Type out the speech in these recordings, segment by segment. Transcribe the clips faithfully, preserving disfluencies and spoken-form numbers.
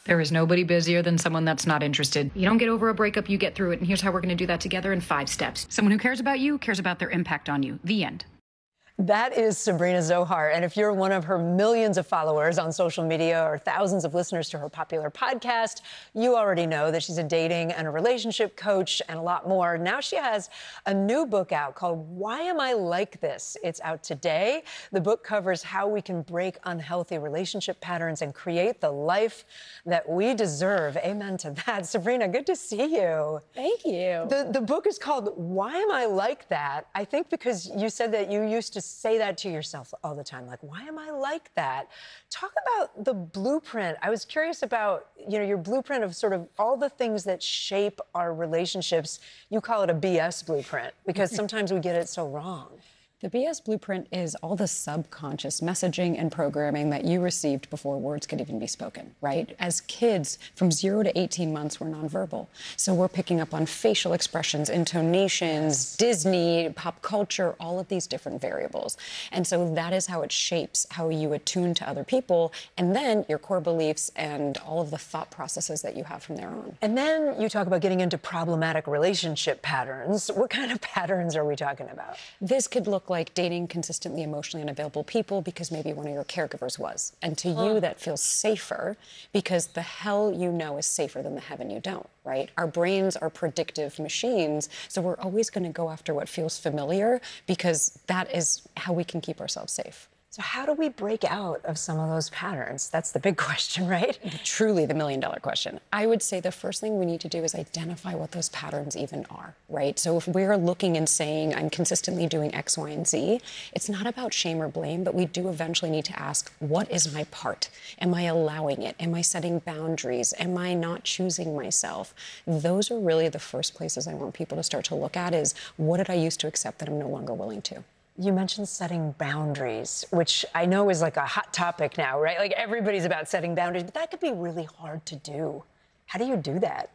There is nobody busier than someone that's not interested. You don't get over a breakup, you get through it. And here's how we're going to do that together in five steps. Someone who cares about you cares about their impact on you. The end. That is Sabrina Zohar. And if you're one of her millions of followers on social media or thousands of listeners to her popular podcast, you already know that she's a dating and a relationship coach and a lot more. Now she has a new book out called Why Am I Like This? It's out today. The book covers how we can break unhealthy relationship patterns and create the life that we deserve. Amen to that. Sabrina, good to see you. Thank you. The, the book is called Why Am I Like That? I think because you said that you used to say that to yourself all the time, like, why am I like that? Talk about the blueprint. I was curious about, you know, your blueprint of sort of all the things that shape our relationships. You call it a B S blueprint because sometimes we get it so wrong. The B S blueprint is all the subconscious messaging and programming that you received before words could even be spoken, right? As kids, from zero to eighteen months, we're nonverbal. So we're picking up on facial expressions, intonations, Disney, pop culture, all of these different variables. And so that is how it shapes how you attune to other people, and then your core beliefs and all of the thought processes that you have from there on. And then you talk about getting into problematic relationship patterns. What kind of patterns are we talking about? This could look like dating consistently emotionally unavailable people because maybe one of your caregivers was. And to you, that feels safer because the hell you know is safer than the heaven you don't, right? Our brains are predictive machines, so we're always going to go after what feels familiar because that is how we can keep ourselves safe. So how do we break out of some of those patterns? That's the big question, right? Truly the million dollar question. I would say the first thing we need to do is identify what those patterns even are, right? So if we're looking and saying, I'm consistently doing X, Y, and Z, it's not about shame or blame, but we do eventually need to ask, what is my part? Am I allowing it? Am I setting boundaries? Am I not choosing myself? Those are really the first places I want people to start to look at is, what did I used to accept that I'm no longer willing to? You mentioned setting boundaries, which I know is like a hot topic now, right? Like everybody's about setting boundaries, but that could be really hard to do. How do you do that?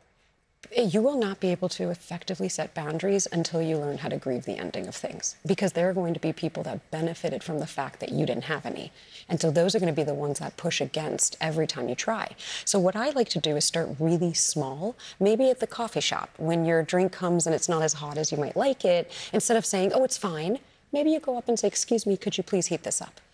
You will not be able to effectively set boundaries until you learn how to grieve the ending of things, because there are going to be people that benefited from the fact that you didn't have any. And so those are going to be the ones that push against every time you try. So what I like to do is start really small, maybe at the coffee shop when your drink comes and it's not as hot as you might like it. Instead of saying, oh, it's fine, maybe you go up and say, excuse me, could you please heat this up?